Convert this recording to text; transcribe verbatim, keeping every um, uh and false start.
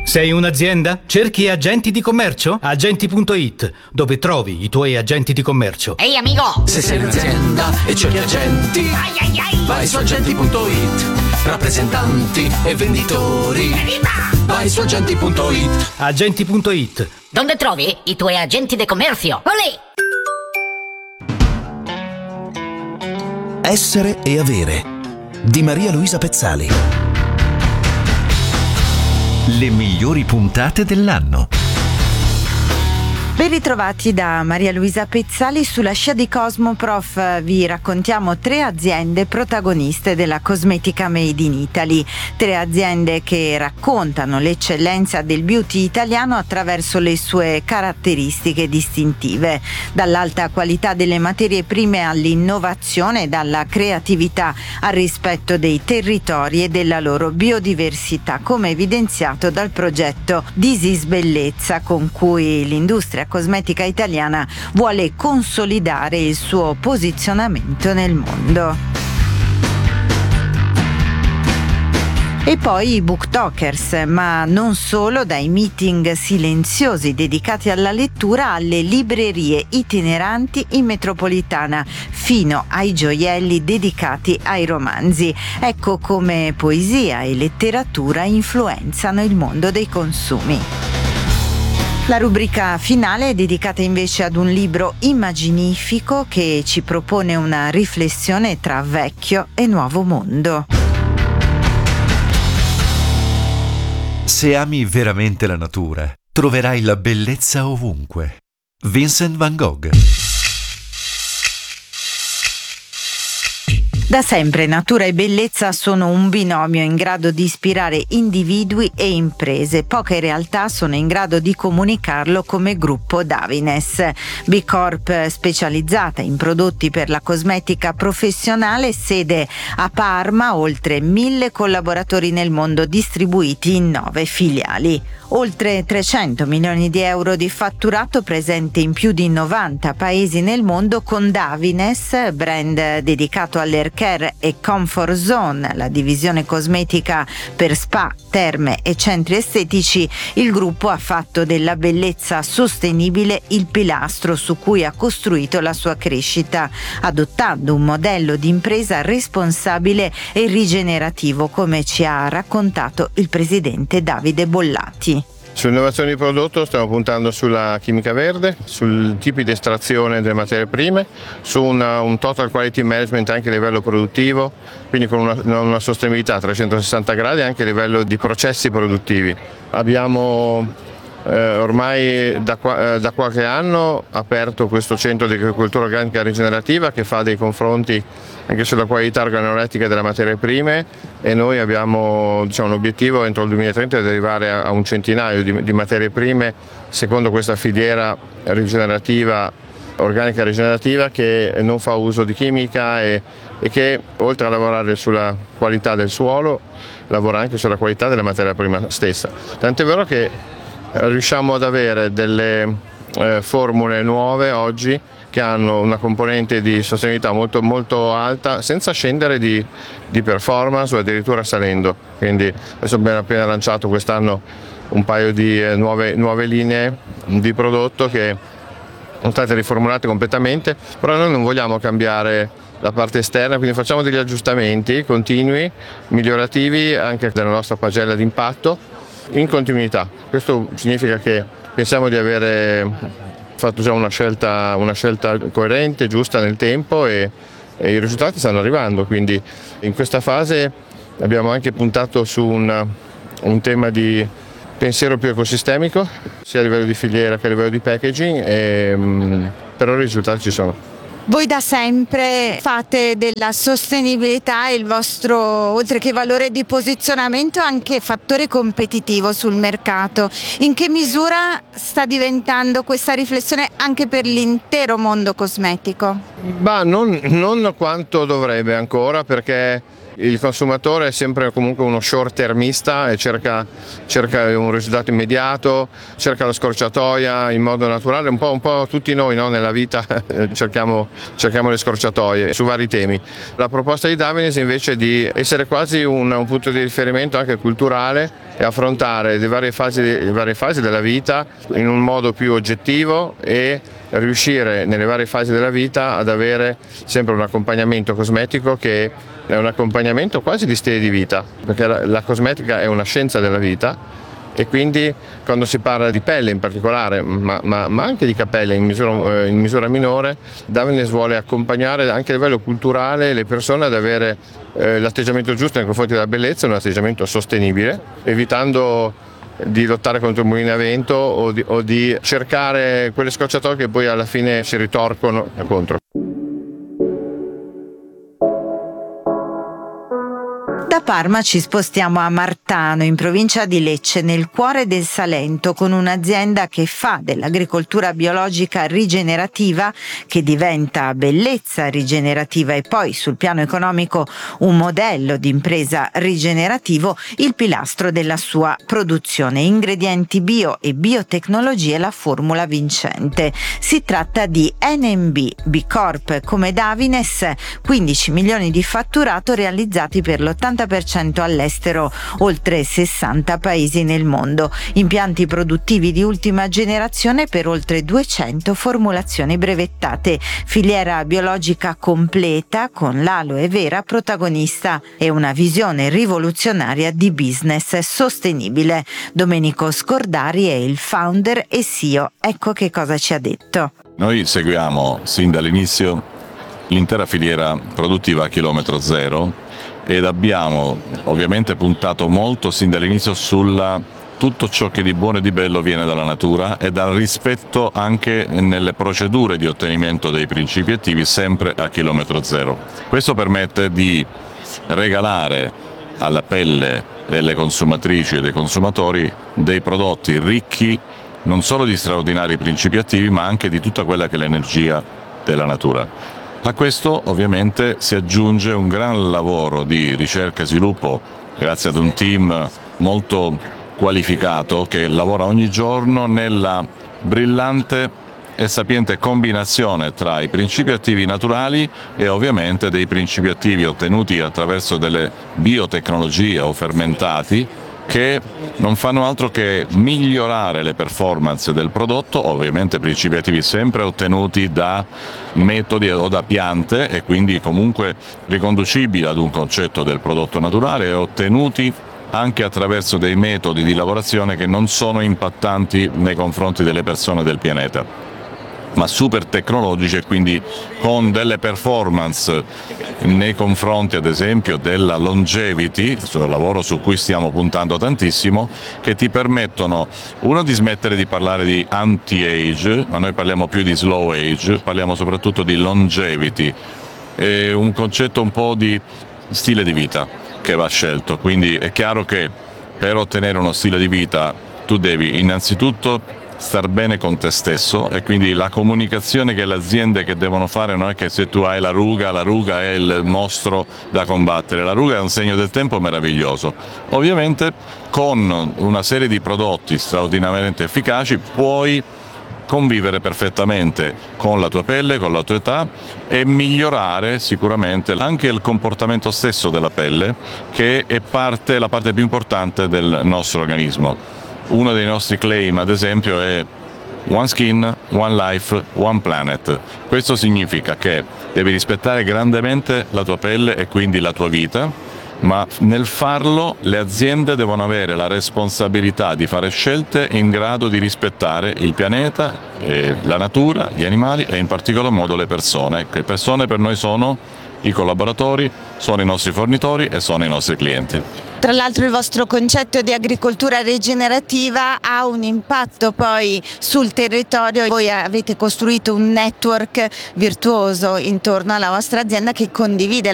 Sei un'azienda? Cerchi agenti di commercio? Agenti punto it, dove trovi i tuoi agenti di commercio. Ehi amico! Se sei un'azienda e cerchi agenti, Ai ai ai! vai su agenti punto it. Rappresentanti e venditori, Evviva! vai su agenti punto it. Agenti punto it. Dove trovi i tuoi agenti di commercio? Olè! Essere e avere di Maria Luisa Pezzali. Le migliori puntate dell'anno. Ben ritrovati da Maria Luisa Pezzali. Sulla scia di Cosmoprof vi raccontiamo tre aziende protagoniste della cosmetica made in Italy, tre aziende che raccontano l'eccellenza del beauty italiano attraverso le sue caratteristiche distintive, dall'alta qualità delle materie prime all'innovazione, dalla creatività al rispetto dei territori e della loro biodiversità, come evidenziato dal progetto Disis Bellezza, con cui l'industria cosmetica italiana vuole consolidare il suo posizionamento nel mondo. E poi i booktokers, ma non solo, dai meeting silenziosi dedicati alla lettura alle librerie itineranti in metropolitana, fino ai gioielli dedicati ai romanzi. Ecco come poesia e letteratura influenzano il mondo dei consumi. La rubrica finale è dedicata invece ad un libro immaginifico che ci propone una riflessione tra vecchio e nuovo mondo. Se ami veramente la natura, troverai la bellezza ovunque. Vincent van Gogh. Da sempre natura e bellezza sono un binomio in grado di ispirare individui e imprese. Poche realtà sono in grado di comunicarlo come gruppo Davines. B Corp specializzata in prodotti per la cosmetica professionale, sede a Parma, oltre mille collaboratori nel mondo distribuiti in nove filiali. Oltre trecento milioni di euro di fatturato, presente in più di novanta paesi nel mondo. Con Davines, brand dedicato all'hair care e Comfort Zone, la divisione cosmetica per spa, terme e centri estetici, il gruppo ha fatto della bellezza sostenibile il pilastro su cui ha costruito la sua crescita, adottando un modello di impresa responsabile e rigenerativo, come ci ha raccontato il presidente Davide Bollati. Sull'innovazione di prodotto stiamo puntando sulla chimica verde, sul tipi di estrazione delle materie prime, su una, un total quality management anche a livello produttivo, quindi con una, una sostenibilità a trecentosessanta gradi anche a livello di processi produttivi. Abbiamo eh, ormai da, eh, da qualche anno aperto questo centro di agricoltura organica rigenerativa che fa dei confronti anche sulla qualità organolettica delle materie prime, e noi abbiamo, diciamo, un obiettivo entro il duemilatrenta di arrivare a un centinaio di, di materie prime secondo questa filiera rigenerativa, organica rigenerativa, che non fa uso di chimica e, e che, oltre a lavorare sulla qualità del suolo, lavora anche sulla qualità della materia prima stessa. Tant'è vero che riusciamo ad avere delle eh, formule nuove oggi che hanno una componente di sostenibilità molto, molto alta, senza scendere di, di performance o addirittura salendo. Quindi adesso abbiamo appena lanciato quest'anno un paio di eh, nuove, nuove linee di prodotto che sono state riformulate completamente, però noi non vogliamo cambiare la parte esterna, quindi facciamo degli aggiustamenti continui, migliorativi anche della nostra pagella d'impatto in continuità. Questo significa che pensiamo di avere fatto già una scelta, una scelta coerente, giusta nel tempo, e, e i risultati stanno arrivando. Quindi in questa fase abbiamo anche puntato su un, un tema di pensiero più ecosistemico, sia a livello di filiera che a livello di packaging, e, mh, però i risultati ci sono. Voi da sempre fate della sostenibilità il vostro, oltre che valore di posizionamento, anche fattore competitivo sul mercato. In che misura sta diventando questa riflessione anche per l'intero mondo cosmetico? Bah, non, non quanto dovrebbe ancora, perché Il consumatore è sempre comunque uno short termista e cerca, cerca un risultato immediato, cerca la scorciatoia in modo naturale, un po', un po' tutti noi, no? Nella vita cerchiamo, cerchiamo le scorciatoie su vari temi. La proposta di Davines invece è di essere quasi un, un punto di riferimento anche culturale e affrontare le varie fasi, le varie fasi della vita in un modo più oggettivo e riuscire nelle varie fasi della vita ad avere sempre un accompagnamento cosmetico che è un accompagnamento quasi di stile di vita, perché la, la cosmetica è una scienza della vita e quindi quando si parla di pelle in particolare, ma, ma, ma anche di capelli in misura, in misura minore, Davines vuole accompagnare anche a livello culturale le persone ad avere eh, l'atteggiamento giusto nei confronti della bellezza, un atteggiamento sostenibile, evitando di lottare contro il mulino a vento o di, o di cercare quelle scorciatoie che poi alla fine si ritorcono contro. Da Parma ci spostiamo a Martano, in provincia di Lecce, nel cuore del Salento, con un'azienda che fa dell'agricoltura biologica rigenerativa, che diventa bellezza rigenerativa e poi sul piano economico un modello di impresa rigenerativo, il pilastro della sua produzione. Ingredienti bio e biotecnologie, la formula vincente. Si tratta di N M B, B Corp come Davines, quindici milioni di fatturato realizzati per l'ottanta per cento all'estero, oltre sessanta paesi nel mondo, impianti produttivi di ultima generazione per oltre duecento formulazioni brevettate, filiera biologica completa con l'aloe vera protagonista e una visione rivoluzionaria di business sostenibile. Domenico Scordari è il founder e C E O, ecco che cosa ci ha detto. Noi seguiamo sin dall'inizio l'intera filiera produttiva a chilometro zero ed abbiamo ovviamente puntato molto sin dall'inizio sulla tutto ciò che di buono e di bello viene dalla natura e dal rispetto anche nelle procedure di ottenimento dei principi attivi sempre a chilometro zero. Questo permette di regalare alla pelle delle consumatrici e dei consumatori dei prodotti ricchi non solo di straordinari principi attivi ma anche di tutta quella che è l'energia della natura. A questo ovviamente si aggiunge un gran lavoro di ricerca e sviluppo grazie ad un team molto qualificato che lavora ogni giorno nella brillante e sapiente combinazione tra i principi attivi naturali e ovviamente dei principi attivi ottenuti attraverso delle biotecnologie o fermentati che non fanno altro che migliorare le performance del prodotto, ovviamente principi attivi sempre ottenuti da metodi o da piante e quindi comunque riconducibili ad un concetto del prodotto naturale e ottenuti anche attraverso dei metodi di lavorazione che non sono impattanti nei confronti delle persone del pianeta, ma super tecnologici e quindi con delle performance nei confronti ad esempio della longevity, sul lavoro su cui stiamo puntando tantissimo, che ti permettono uno di smettere di parlare di anti-age, ma noi parliamo più di slow age, parliamo soprattutto di longevity, è un concetto un po' di stile di vita che va scelto, quindi è chiaro che per ottenere uno stile di vita tu devi innanzitutto star bene con te stesso e quindi la comunicazione che le aziende che devono fare non è che se tu hai la ruga, la ruga è il mostro da combattere, la ruga è un segno del tempo meraviglioso. Ovviamente con una serie di prodotti straordinariamente efficaci puoi convivere perfettamente con la tua pelle, con la tua età e migliorare sicuramente anche il comportamento stesso della pelle, che è parte, la parte più importante del nostro organismo. Uno dei nostri claim, ad esempio, è One Skin, One Life, One Planet. Questo significa che devi rispettare grandemente la tua pelle e quindi la tua vita, ma nel farlo le aziende devono avere la responsabilità di fare scelte in grado di rispettare il pianeta, e la natura, gli animali e in particolar modo le persone. Le persone per noi sono i collaboratori, sono i nostri fornitori e sono i nostri clienti. Tra l'altro il vostro concetto di agricoltura rigenerativa ha un impatto poi sul territorio. Voi avete costruito un network virtuoso intorno alla vostra azienda che condivide